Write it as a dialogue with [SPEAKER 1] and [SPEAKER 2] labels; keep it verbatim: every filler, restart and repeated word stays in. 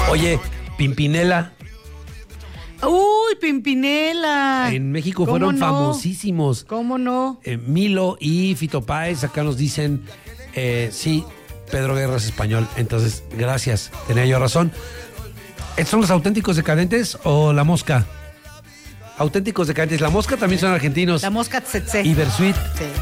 [SPEAKER 1] Oye, Pimpinela.
[SPEAKER 2] Uy, Pimpinela.
[SPEAKER 1] En México
[SPEAKER 2] ¿Cómo
[SPEAKER 1] fueron
[SPEAKER 2] no?
[SPEAKER 1] famosísimos.
[SPEAKER 2] ¿Cómo no?
[SPEAKER 1] Eh, Milo y Fito Páez acá nos dicen, eh, sí, Pedro Guerra es español. Entonces, gracias, tenía yo razón. ¿Estos son los Auténticos Decadentes o La Mosca? Auténticos Decadentes. La Mosca también son argentinos.
[SPEAKER 2] La mosca tsetse.
[SPEAKER 1] Y Bersuit.
[SPEAKER 2] Sí.